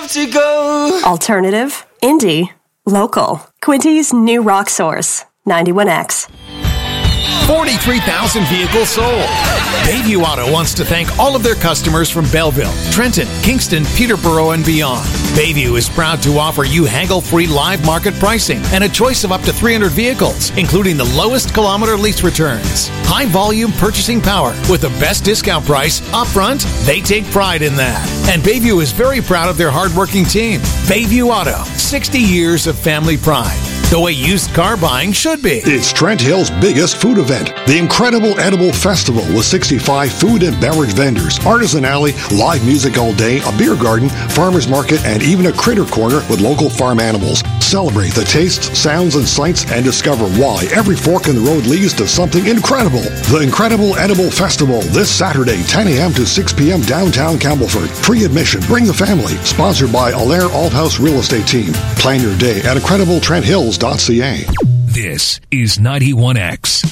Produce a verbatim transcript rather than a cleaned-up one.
have to go. Alternative, indie, local. Quinty's new rock source, ninety-one X. forty-three thousand vehicles sold. Bayview Auto wants to thank all of their customers from Belleville, Trenton, Kingston, Peterborough, and beyond. Bayview is proud to offer you haggle-free live market pricing and a choice of up to three hundred vehicles, including the lowest kilometer lease returns. High-volume purchasing power with the best discount price upfront. They take pride in that. And Bayview is very proud of their hardworking team. Bayview Auto, sixty years of family pride. The way used car buying should be. It's Trent Hill's biggest food event, the Incredible Edible Festival, with sixty-five food and beverage vendors, artisan alley, live music all day, a beer garden, farmers market, and even a critter corner with local farm animals. Celebrate the tastes, sounds, and sights and discover why every fork in the road leads to something incredible. The Incredible Edible Festival, this Saturday, ten a.m. to six p.m. downtown Campbellford. Free admission. Bring the family. Sponsored by Allaire Althouse Real Estate Team. Plan your day at incredible trent hills dot c a. This is ninety-one X.